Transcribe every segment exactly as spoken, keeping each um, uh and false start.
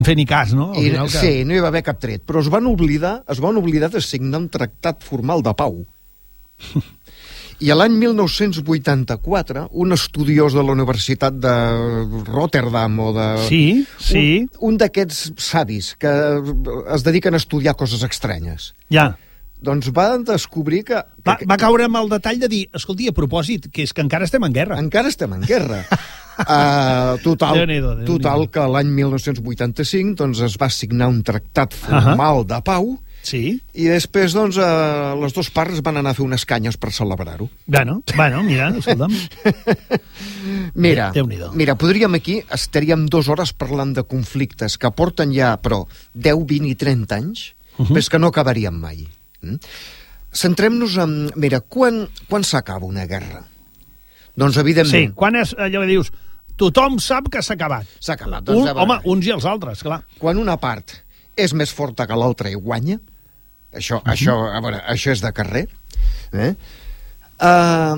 fer ni cas, no? I, que... Sí, no hi va haver cap tret, però es van oblidar, es van oblidar de signar un tractat formal de pau. I a l'any mil nou-cents vuitanta-quatre, un estudiós de la Universitat de Rotterdam o de... Sí, sí. Un, un d'aquests savis que es dediquen a estudiar coses estranyes. Ja. Doncs va descobrir que... Va, que... va caure amb el detall de dir, escolti, a propòsit, que és que encara estem en guerra. Encara estem en guerra. uh, total, Déu-n'hi-do, Déu-n'hi-do. total que l'any mil nou-cents vuitanta-cinc doncs, es va signar un tractat formal uh -huh. de pau. Sí. I després, doncs, eh, les dues parts van anar a fer unes canyes per celebrar-ho. Bueno, bueno, mira, escolta'm. Mira, Déu-n'hi-do. mira, podríem aquí, estaríem dues hores parlant de conflictes que porten ja, però, deu, vint i trenta anys, uh -huh. però és que no acabaríem mai. Mm? Centrem-nos en... Mira, quan, quan s'acaba una guerra? Doncs, evidentment... Sí, quan és, allò que dius, tothom sap que s'ha acabat. S'ha acabat, doncs, Un, home, uns i els altres, clar. Quan una part és més forta que l'altra i guanya, això, uh -huh. això, a veure, això és de carrer, eh? Uh,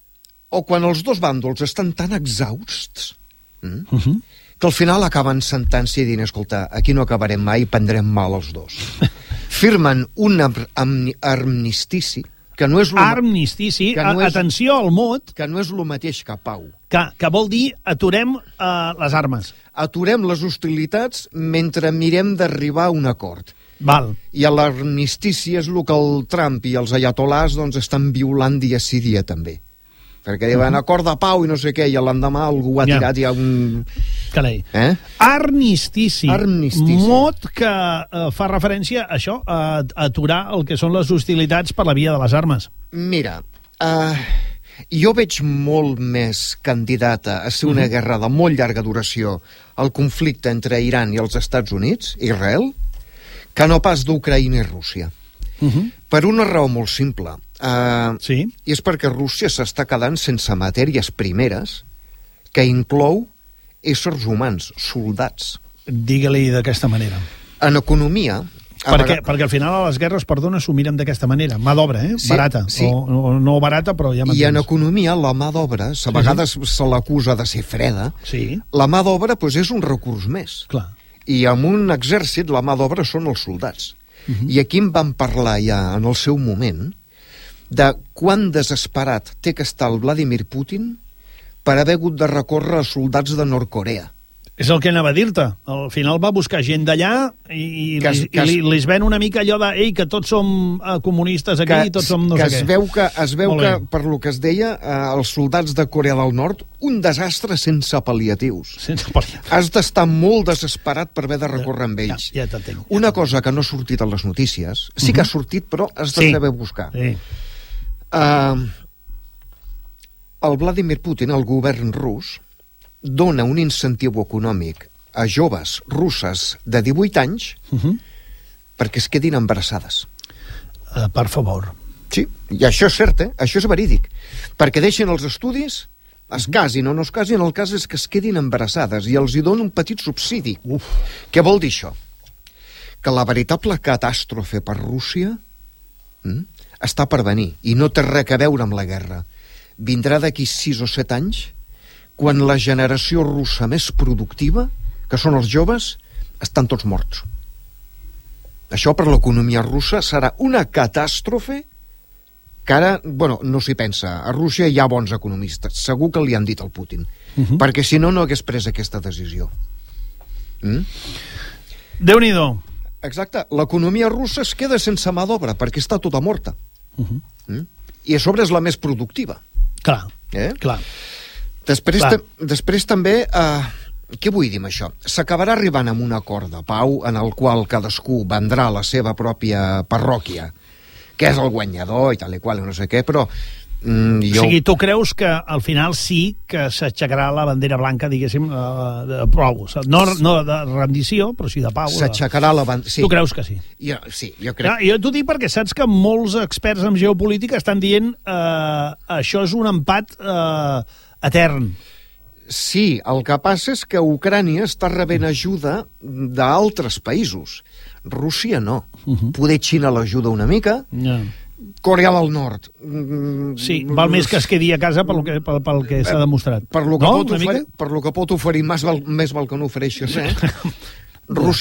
o quan els dos bàndols estan tan exhausts eh? uh -huh. que al final acaben sentència i dient, escolta, aquí no acabarem mai, prendrem mal els dos. Firmen un armistici, que no és... Armistici, que no és, atenció al mot... Que no és el mateix que pau. Que, que vol dir aturem uh, les armes. Aturem les hostilitats mentre mirem d'arribar a un acord. Val. I l'armistici és el que el Trump i els ayatolàs doncs, estan violant dia sí dia també. Perquè diuen acord de pau i no sé què, i l'endemà algú ha tirat ja, ja un... Carai. Eh? Armistici. Armistici. Mot que uh, fa referència a això, a aturar el que són les hostilitats per la via de les armes. Mira, uh, jo veig molt més candidata a ser una uh -huh. guerra de molt llarga duració al conflicte entre Iran i els Estats Units, Israel, que no pas d'Ucraïna i Rússia. Uh -huh. Per una raó molt simple. Uh, sí. I és perquè Rússia s'està quedant sense matèries primeres, que inclou éssers humans, soldats. Digue-li d'aquesta manera. En economia... Perquè, vegades... perquè al final a les guerres, perdona, s'ho miren d'aquesta manera. Mà d'obra, eh? Sí, barata. sí. O, o no barata, però ja m'entens. I en economia, la mà d'obra, a vegades sí, sí. se l'acusa de ser freda. Sí. La mà d'obra doncs, és un recurs més. Clar. I en un exèrcit la mà d'obra són els soldats. Uh -huh. I aquí en vam parlar ja en el seu moment de quan desesperat té que estar el Vladimir Putin per haver hagut de recórrer a soldats de Nord-Corea. És el que anava a dir-te. Al final va buscar gent d'allà i, i, que es, li, que es, i li es ven una mica allò de ei, que tots som uh, comunistes aquí que, i tots som no que sé es què. Veu que, es veu que, per lo que es deia, eh, els soldats de Corea del Nord, un desastre sense pal·liatius. Sense pal·liatius. Has d'estar molt desesperat per haver de recórrer amb ells. Ja, ja t'entenc. Ja una cosa que no ha sortit a les notícies, sí uh -huh. que ha sortit, però has de sí. saber buscar. Sí. Uh, el Vladimir Putin, el govern rus, dona un incentiu econòmic a joves russes de divuit anys uh -huh. perquè es quedin embarassades. Uh, per favor. Sí, i això és cert, eh? Això és verídic. Perquè deixen els estudis, es casin o no es casin, el cas és que es quedin embarassades i els hi donen un petit subsidi. Uf. Què vol dir això? Que la veritable catàstrofe per Rússia hm, està per venir i no té res a veure amb la guerra. Vindrà d'aquí sis o set anys quan la generació russa més productiva, que són els joves, estan tots morts. Això per l'economia russa serà una catàstrofe que ara, bueno, no s'hi pensa. A Rússia hi ha bons economistes, segur que li han dit al Putin, uh -huh. perquè si no, no hagués pres aquesta decisió. Mm? Déu-n'hi-do. Exacte, l'economia russa es queda sense mà d'obra perquè està tota morta. Uh -huh. mm? I a sobre és la més productiva. Clar, eh? clar. Després, clar. ta després també... Eh, què vull dir amb això? S'acabarà arribant amb un acord de pau en el qual cadascú vendrà la seva pròpia parròquia, que és el guanyador i tal i qual, no sé què, però... Mm, jo... O sigui, tu creus que al final sí que s'aixecarà la bandera blanca, diguéssim, uh, de prou. No, no de rendició, però sí de pau. S'aixecarà la bandera... Sí. Tu creus que sí? Jo, sí, jo crec... Ja, jo t'ho dic perquè saps que molts experts en geopolítica estan dient uh, això és un empat uh, etern. Sí, el que passa és que Ucrània està rebent ajuda d'altres països. Rússia no. Uh -huh. Poder Xina l'ajuda una mica... Yeah. Corea del Nord. Sí, val més que es quedi a casa pel que, pel, pel que s'ha demostrat. Per lo que, no? pot oferir, per lo que pot oferir, més val, més val que no ofereixi res. Rússia